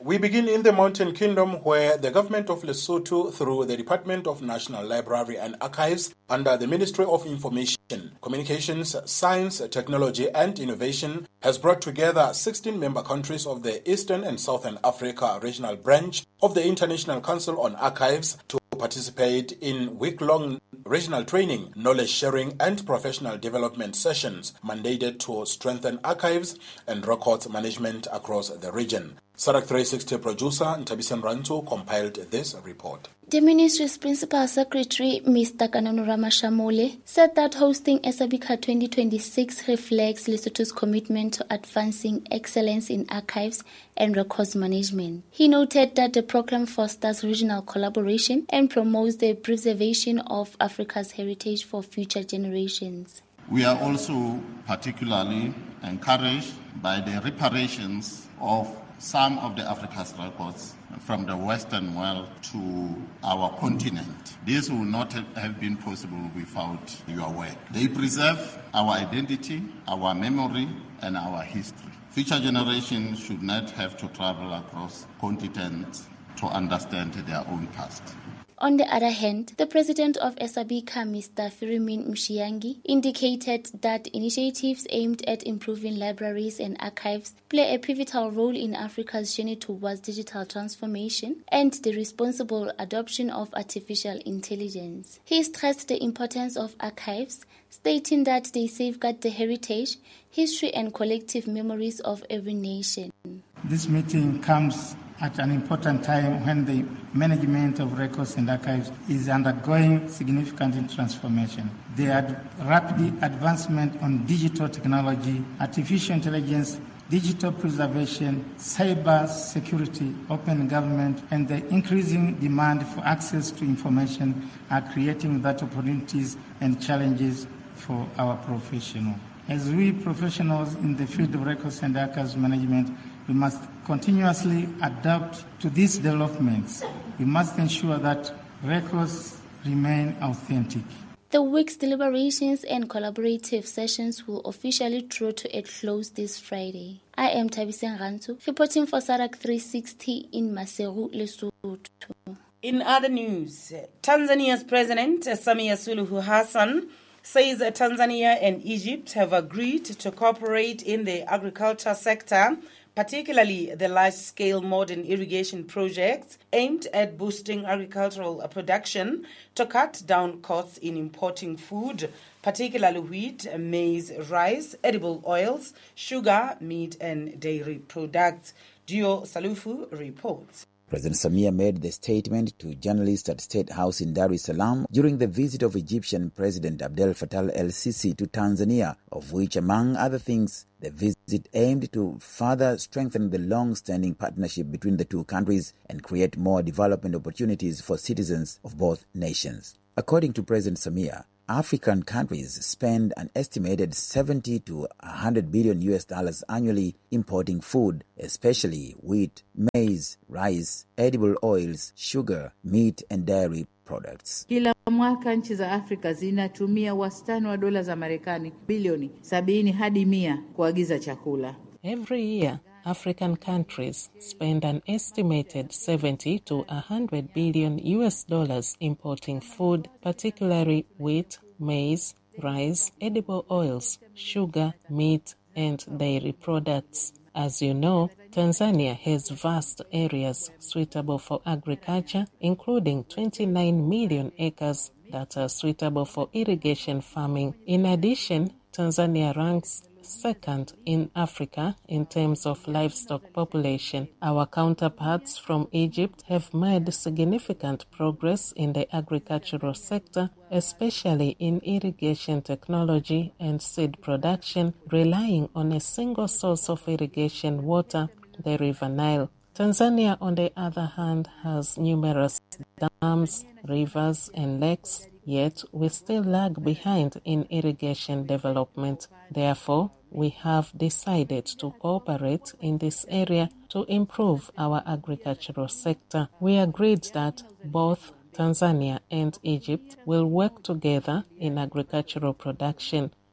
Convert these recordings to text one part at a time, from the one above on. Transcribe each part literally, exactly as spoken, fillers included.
We begin in the Mountain Kingdom, where the government of Lesotho, through the Department of National Library and Archives, under the Ministry of Information, Communications, Science, Technology and Innovation, has brought together sixteen member countries of the Eastern and Southern Africa Regional Branch of the International Council on Archives to participate in week-long regional training, knowledge sharing and professional development sessions mandated to strengthen archives and records management across the region. Sarak three sixty producer Ntabisen Ranto compiled this report. The ministry's principal secretary, Mister Kananura Mashamole, said that hosting ESABICA twenty twenty-six reflects Lesotho's commitment to advancing excellence in archives and records management. He noted that the program fosters regional collaboration and promotes the preservation of Africa's heritage for future generations. We are also particularly encouraged by the reparations of some of the Africa's records from the Western world to our continent. This would not have been possible without your work. They preserve our identity, our memory, and our history. Future generations should not have to travel across continents to understand their own past. On the other hand, the president of ESABICA, Mister Firimin Mshiangi, indicated that initiatives aimed at improving libraries and archives play a pivotal role in Africa's journey towards digital transformation and the responsible adoption of artificial intelligence. He stressed the importance of archives, stating that they safeguard the heritage, history and collective memories of every nation. This meeting comes at an important time when the management of records and archives is undergoing significant transformation. The ad- rapid advancement on digital technology, artificial intelligence, digital preservation, cyber security, open government, and the increasing demand for access to information are creating that opportunities and challenges for our professionals. As we professionals in the field of records and archives management, we must continuously adapt to these developments. We must ensure that records remain authentic. The week's deliberations and collaborative sessions will officially draw to a close this Friday. I am Tabisen Rantu, reporting for Sarak three sixty in Maseru, Lesotho. In other news, Tanzania's President Samia Suluhu Hassan says Tanzania and Egypt have agreed to cooperate in the agriculture sector, particularly the large-scale modern irrigation projects aimed at boosting agricultural production to cut down costs in importing food, particularly wheat, maize, rice, edible oils, sugar, meat and dairy products. Dio Salufu reports. President Samia made the statement to journalists at State House in Dar es Salaam during the visit of Egyptian President Abdel Fattah el-Sisi to Tanzania, of which, among other things, the visit aimed to further strengthen the long-standing partnership between the two countries and create more development opportunities for citizens of both nations. According to President Samia, African countries spend an estimated seventy to one hundred billion U S dollars annually importing food, especially wheat, maize, rice, edible oils, sugar, meat and dairy products. Kila mwaka nchi za Afrika zinatumia wastani wa dola za Marekani bilioni sabini hadi mia kuagiza chakula. Every year, African countries spend an estimated seventy to one hundred billion U S dollars importing food, particularly wheat, maize, rice, edible oils, sugar, meat, and dairy products. As you know, Tanzania has vast areas suitable for agriculture, including twenty-nine million acres that are suitable for irrigation farming. In addition, Tanzania ranks second in Africa in terms of livestock population. Our counterparts from Egypt have made significant progress in the agricultural sector, especially in irrigation technology and seed production, relying on a single source of irrigation water, the River Nile. Tanzania, on the other hand, has numerous dams, rivers, and lakes, yet we still lag behind in irrigation development. Therefore, we have decided to cooperate in this area to improve our agricultural sector. We agreed that both Tanzania and Egypt will work together in agricultural production.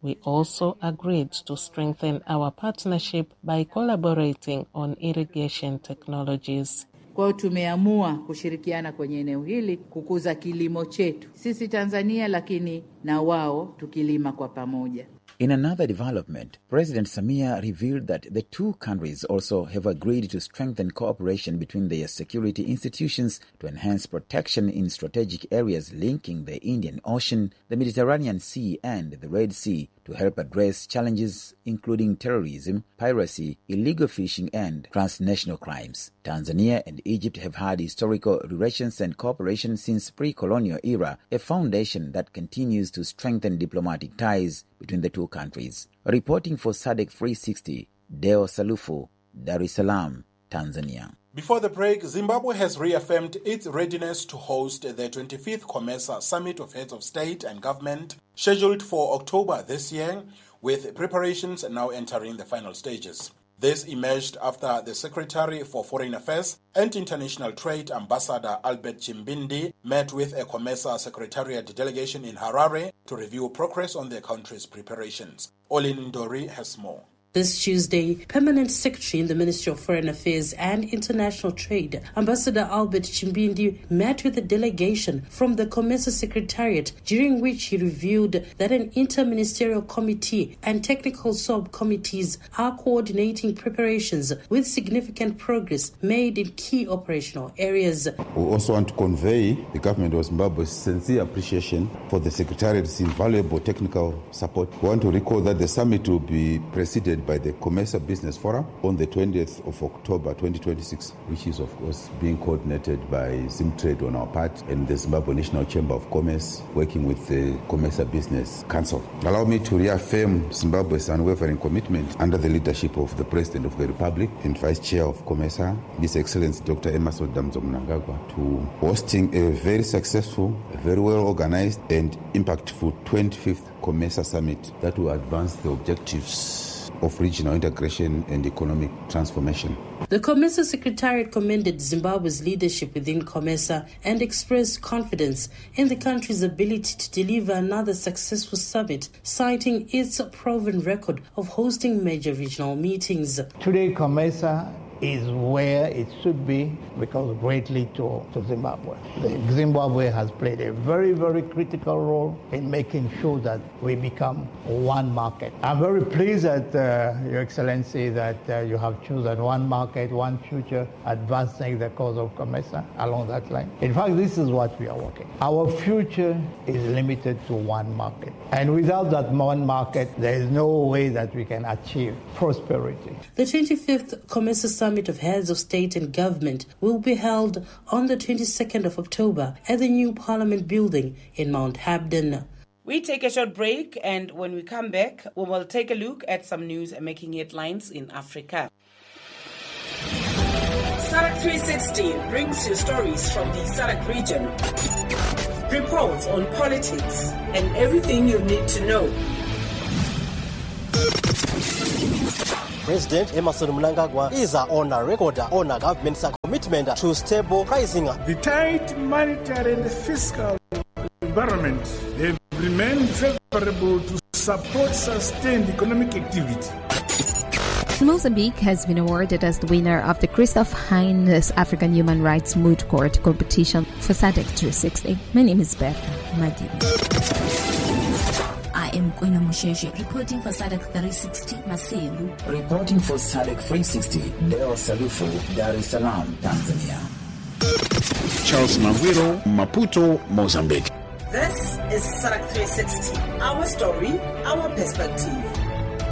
We also agreed to strengthen our partnership by collaborating on irrigation technologies. Kwa hiyo tumeamua kushirikiana kwenye eneo hili kukuza kilimo chetu. Sisi Tanzania lakini na wao tukilima kwa pamoja. In another development, President Samia revealed that the two countries also have agreed to strengthen cooperation between their security institutions to enhance protection in strategic areas linking the Indian Ocean, the Mediterranean Sea, and the Red Sea to help address challenges including terrorism, piracy, illegal fishing, and transnational crimes. Tanzania and Egypt have had historical relations and cooperation since pre-colonial era, a foundation that continues to strengthen diplomatic ties between the two countries. Reporting for S A D C three sixty, Deo Salufu, Dar es Salaam, Tanzania. Before the break, Zimbabwe has reaffirmed its readiness to host the twenty-fifth COMESA Summit of Heads of State and Government, scheduled for October this year, with preparations now entering the final stages. This emerged after the Secretary for Foreign Affairs and International Trade, Ambassador Albert Chimbindi, met with a COMESA Secretariat delegation in Harare to review progress on their country's preparations. Olin Ndori has more. This Tuesday, Permanent Secretary in the Ministry of Foreign Affairs and International Trade, Ambassador Albert Chimbindi, met with a delegation from the COMESA Secretariat, during which he revealed that an interministerial committee and technical subcommittees are coordinating preparations with significant progress made in key operational areas. We also want to convey the government of Zimbabwe's sincere appreciation for the Secretariat's invaluable technical support. We want to recall that the summit will be preceded by the COMESA Business Forum on the twentieth of October twenty twenty-six, which is, of course, being coordinated by Zimtrade on our part and the Zimbabwe National Chamber of Commerce, working with the COMESA Business Council. Allow me to reaffirm Zimbabwe's unwavering commitment under the leadership of the President of the Republic and Vice Chair of COMESA, His Excellency Doctor Emmerson Damzo Mnangagwa, to hosting a very successful, very well organized and impactful twenty-fifth COMESA Summit that will advance the objectives of regional integration and economic transformation. The COMESA Secretariat commended Zimbabwe's leadership within COMESA and expressed confidence in the country's ability to deliver another successful summit, citing its proven record of hosting major regional meetings. Today, COMESA is where it should be because greatly to, to Zimbabwe. The Zimbabwe has played a very, very critical role in making sure that we become one market. I'm very pleased that, uh, Your Excellency, that uh, you have chosen one market, one future, advancing the cause of COMESA along that line. In fact, this is what we are working. Our future is limited to one market. And without that one market, there is no way that we can achieve prosperity. The twenty-fifth COMESA Summit of Heads of State and Government will be held on the twenty-second of October at the new Parliament building in Mount Habden. We take a short break, and when we come back, we will take a look at some news making headlines in Africa. S A D C three sixty brings you stories from the S A D C region, reports on politics, and everything you need to know. President Emmerson Mnangagwa is on a record on a government's commitment to stable pricing. The tight monetary and fiscal environment have remained favorable to support sustained economic activity. Mozambique has been awarded as the winner of the Christoph Heinz African Human Rights Moot Court competition for S A D C three sixty. My name is Berta Madiba. I am Kwena Musheshe, reporting for S A D C three sixty, Maseru. Reporting for S A D C three sixty, Deo Salufu, Dar es Salaam, Tanzania. Charles Maviro, Maputo, Mozambique. This is S A D C three sixty, our story, our perspective.